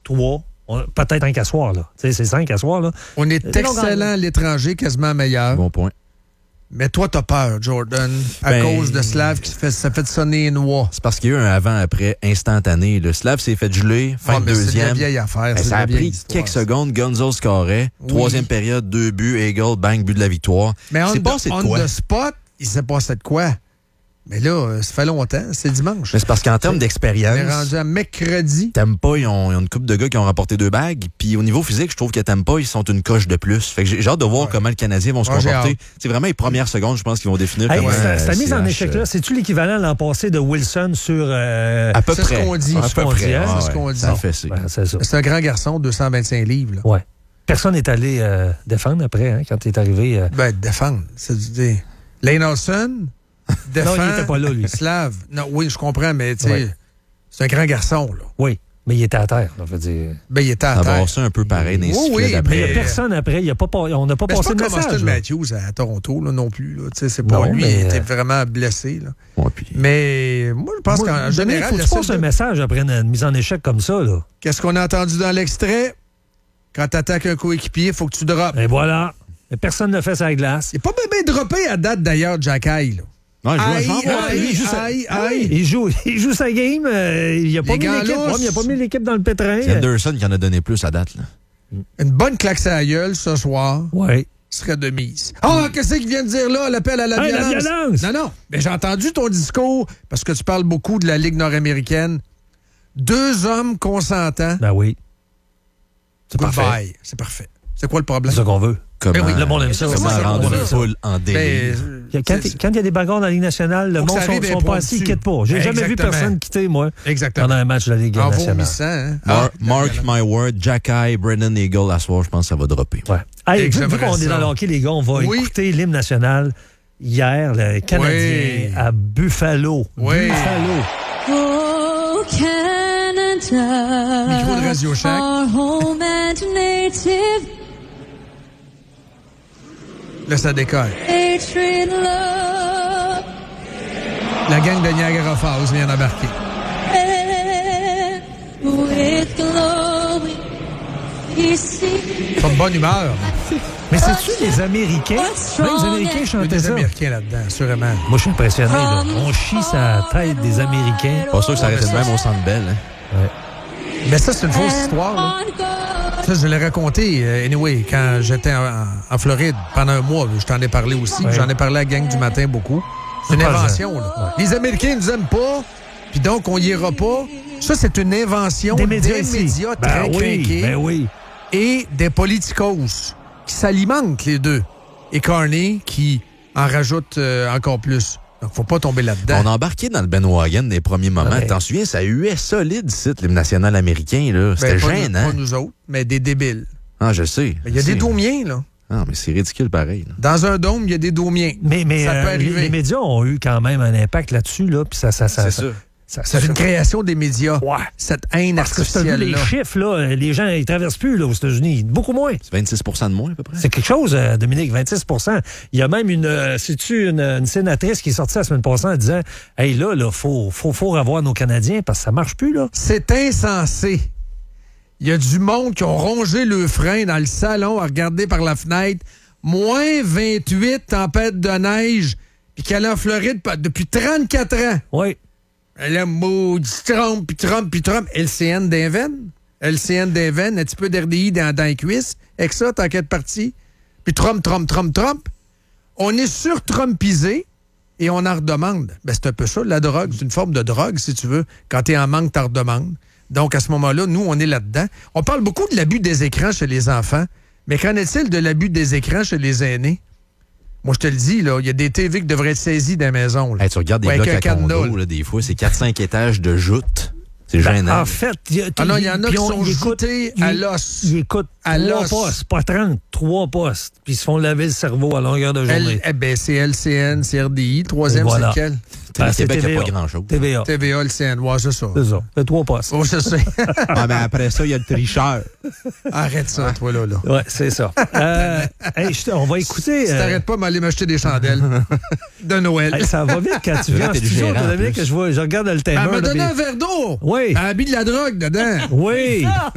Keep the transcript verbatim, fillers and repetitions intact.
trois. On, peut-être un qu'asseoir, là. Tu sais, c'est cinq à soir, là. On est excellent à l'étranger, quasiment meilleur. Bon point. Mais toi, t'as peur, Jordan, à ben, cause de Slav qui fait, ça fait sonner les noix. C'est parce qu'il y a eu un avant-après instantané. Le Slav s'est fait geler, fin ah, de mais deuxième. C'est de la vieille affaire. Ben, ça a pris quelques secondes. Gonzo scorait. Oui. Troisième période, deux buts, Eagle, bang, but de la victoire. Mais on, c'est passé de quoi? On the spot, il s'est passé de quoi? Mais là, ça fait longtemps, c'est dimanche. Mais c'est parce qu'en termes d'expérience. On est rendu à mercredi. Tampa, ils ont, ils ont une couple de gars qui ont rapporté deux bagues. Puis au niveau physique, je trouve que Tampa, ils sont une coche de plus. Fait que j'ai, j'ai hâte de voir ouais. comment les Canadiens vont se ouais, comporter. C'est vraiment les premières secondes, je pense, qu'ils vont définir. Hey, comment, cette euh, mise en échec-là, c'est-tu l'équivalent l'an passé de Wilson sur. Euh, à peu c'est près. Ce qu'on dit. À peu près. Hein? Ah, c'est ce qu'on ouais, dit. Ça fait, c'est. Ben, c'est, ça. c'est un grand garçon, deux cent vingt-cinq livres. Là. Ouais. Personne n'est allé euh, défendre après, hein, quand il est arrivé. Euh... Ben, défendre. C'est du. Lane Olsen. Défend, non, il n'était pas là, lui. Slav. Non, oui, je comprends, mais tu sais, oui. c'est un grand garçon, là. Oui, mais il était à terre, on veut dire. Ben, il était à terre. Ça va un peu pareil dans les oui, oui, d'après. Mais il n'y a personne après. Il y a pas, on n'a pas ben, passé de le message. C'est pas comme Austin Matthews à Toronto, là, non plus. Là. C'est pas non, lui, mais... il était vraiment blessé. Là. Ouais, puis... Mais moi, je pense moi, qu'en général... Il faut que tu passes un message après une mise en échec comme ça. Là. Qu'est-ce qu'on a entendu dans l'extrait? Quand tu attaques un coéquipier, il faut que tu droppes. Et voilà. Et personne ne fait sa glace. Il n'est pas bien droppé à date, d'ailleurs, Jack Hay, là. Non, il joue, aïe, aïe, aïe, il, joue aïe, sa... aïe. il, joue, il joue sa game. Euh, il n'a pas, ouais, pas mis l'équipe dans le pétrin. C'est Anderson qui en a donné plus à date. Là. Une bonne claque à la gueule ce soir. Oui. Serait de mise. Ah, oh, qu'est-ce qu'il vient de dire là? L'appel à la hey, violence. La violence. Non, non. Mais j'ai entendu ton discours parce que tu parles beaucoup de la Ligue nord-américaine. Deux hommes consentants. Ben oui. C'est parfait. C'est parfait. C'est quoi le problème? C'est ce qu'on veut. Comment, ben oui, le monde aime ça. Comment rendre une foule en délire? Ben, quand il y a des bagarres dans la Ligue nationale, le monde ne sont, sont pas assis, ils quittent pas. J'ai jamais vu personne quitter, moi, Exactement. pendant un match de la Ligue en nationale. Vomissant, hein? Mar- ah, Mark my word, Jack Eye, Brendan Eagle, à soir, je pense que ça va dropper. Ouais. Hey, vu, vu qu'on est dans le hockey, les gars, on va oui. écouter l'hymne national. Hier, le Canadien oui. à Buffalo. Oui. Buffalo. Oh, Canada. Micro de Radio Shack. Our home and native. Là, ça décolle. Love. La gang de Niagara Falls vient d'embarquer. With glowing, pas de bonne humeur. Mais c'est-tu les Américains? Même les Américains chantaient des ça. Des Américains là-dedans, assurément. Moi, je suis impressionné. Là. On chie sa tête des Américains. Pas sûr que ça arrête de même au Centre Bell. Hein? Ouais. Mais ça, c'est une fausse histoire. Là. Ça, je l'ai raconté, euh, anyway, quand j'étais en, en Floride pendant un mois. Je t'en ai parlé aussi. Ouais. J'en ai parlé à la gang du matin beaucoup. C'est une invention. Là. Ouais. Les Américains ne nous aiment pas, puis donc on y ira pas. Ça, c'est une invention des médias, des médias ben très oui, crinqués ben oui. et des politicos qui s'alimentent, les deux. Et Carney qui en rajoute euh, encore plus. Donc, faut pas tomber là-dedans. On a embarqué dans le bandwagon des premiers moments. Ah ben. T'en souviens, ça huait solide, ici, l'hymne national américain. Là. C'était ben, pas gênant. Nous, pas nous autres, mais des débiles. Ah, je sais. Il y a des daumiens, là. Ah, mais c'est ridicule pareil. Là. Dans un dôme, il y a des daumiens. Mais, mais ça euh, peut arriver. Les, les médias ont eu quand même un impact là-dessus, là. Puis ça, ça, ça, c'est ça, ça. Ça, c'est ça, une ça, création des médias. Ouais. Cette haine Parce que artificielle. Parce que tu as vu les chiffres, là, les gens, ils traversent plus, là, aux États-Unis. Beaucoup moins. C'est vingt-six pour cent de moins, à peu près. C'est quelque chose, euh, Dominique, vingt-six pour cent. Il y a même une, euh, sais-tu, une, une sénatrice qui est sortie la semaine passée en disant, hey, là, là, faut, faut, faut revoir nos Canadiens parce que ça marche plus, là. C'est insensé. Il y a du monde qui ont rongé le frein dans le salon à regarder par la fenêtre. moins vingt-huit, tempête de neige, puis qu'elle est en Floride depuis trente-quatre ans. Oui. Elle a maudit Trump, puis Trump, puis Trump. L C N d'Inven. L C N d'Inven, un petit peu d'R D I dans, dans les cuisses. Avec ça, tant qu'être parti. Puis Trump, Trump, Trump, Trump. On est sur-Trumpisé et on en redemande. Ben, c'est un peu ça, la drogue. C'est une forme de drogue, si tu veux. Quand t'es en manque, t'en redemandes. Donc, à ce moment-là, nous, on est là-dedans. On parle beaucoup de l'abus des écrans chez les enfants. Mais qu'en est-il de l'abus des écrans chez les aînés? Moi, je te le dis, là, il y a des T V qui devraient être saisies dans la maison. Là. Hey, tu regardes des ouais, blocs à cadenas, condo, là, des fois, c'est quatre cinq étages de joutes. C'est gênant. Ben, en fait, il y, ah non, y en a qui sont joutés à l'os. Ils écoutent à trois l'os. postes, pas trente, trois postes. Puis ils se font laver le cerveau à longueur de journée. L, eh ben, c'est L C N, c'est R D I. Troisième, voilà. c'est lequel? Ben, le Québec, il n'y a pas grand-chose. T V A. T V A, L C N, ouais, c'est ça. C'est ça. C'est trois postes. Oh, je sais. Ah, mais après ça, il y a le tricheur. Arrête ça, ah. toi, là. là. Ouais, c'est ça. euh, hey, je, on va écouter. Si euh... t'arrêtes pas, m'aller m'acheter des chandelles de Noël. Hey, ça va vite quand tu viens en studio, Dominique, que je, vois, je regarde le timer. Elle m'a donné mais... un verre d'eau. Oui. Elle a mis de la drogue dedans. Oui.